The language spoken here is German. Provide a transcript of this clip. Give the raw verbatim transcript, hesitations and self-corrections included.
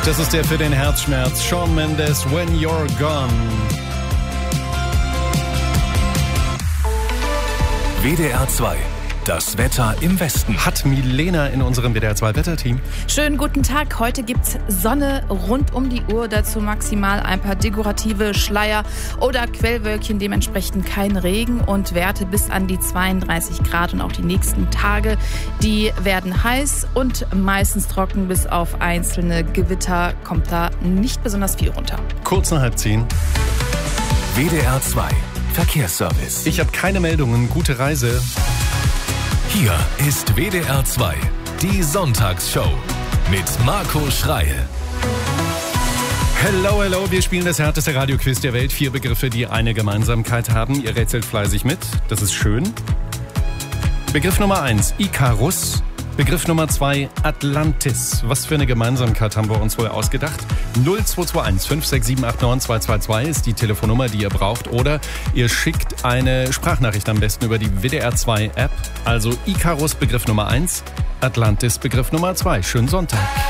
Das ist der für den Herzschmerz. Shawn Mendes, When You're Gone. W D R zwei. Das Wetter im Westen. Hat Milena in unserem W D R zwei Wetterteam. Schönen guten Tag. Heute gibt's Sonne rund um die Uhr. Dazu maximal ein paar dekorative Schleier oder Quellwölkchen. Dementsprechend kein Regen und Werte bis an die zweiunddreißig Grad. Und auch die nächsten Tage, die werden heiß und meistens trocken. Bis auf einzelne Gewitter kommt da nicht besonders viel runter. Kurz nach halb zehn. W D R zwei. Verkehrsservice. Ich habe keine Meldungen. Gute Reise. Hier ist W D R zwei, die Sonntagsshow mit Marco Schreil. Hello, hello, wir spielen das härteste Radioquiz der Welt. Vier Begriffe, die eine Gemeinsamkeit haben. Ihr rätselt fleißig mit, das ist schön. Begriff Nummer eins, Ikarus. Begriff Nummer zwei, Atlantis. Was für eine Gemeinsamkeit haben wir uns wohl ausgedacht? null zwei zwei eins fünf sechs sieben acht neun zwei zwei zwei ist die Telefonnummer, die ihr braucht. Oder ihr schickt eine Sprachnachricht am besten über die W D R zwei App. Also Ikarus Begriff Nummer eins, Atlantis Begriff Nummer zwei. Schönen Sonntag.